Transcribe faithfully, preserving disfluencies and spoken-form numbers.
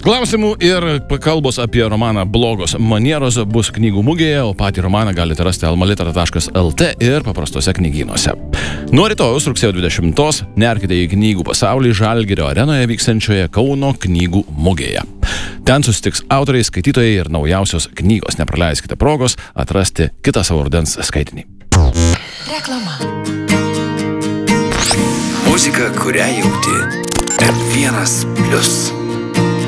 klausimų ir pakalbos apie romaną Blogos manieros bus knygų mugėje, o patį romaną galite rasti almalitra taškas lt ir paprastose knygynuose. Nuo rytojaus rugsėjo dvidešimtos nerkite į knygų pasaulį Žalgirio arenoje vykstančioje Kauno knygų mugėje. Ten susitiks autoriai, skaitytojai ir naujausios knygos. Nepraleiskite progos atrasti kitą savo rudens skaitinį. Reklama. Muzika, kurią jauti. F vienas plius.